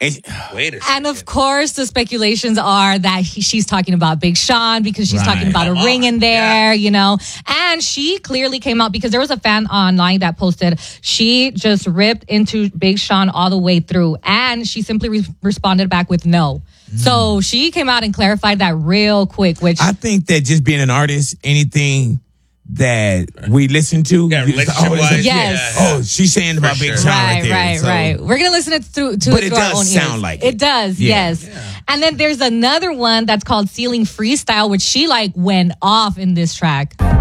Wait a second. And of course, the speculations are that she's talking about Big Sean because she's talking about a ring in there, you know. And she clearly came out because there was a fan online that posted she just ripped into Big Sean all the way through. And she simply responded back with no. So she came out and clarified that real quick, which I think that just being an artist, anything that we listen to, relationship-wise, yes. Oh, she's saying about Big Sean right there. Right. We're gonna listen it through to but it it through our own does ears. sound like it does, yes. Yeah. And then there's another one that's called Ceiling Freestyle, which she like went off in this track.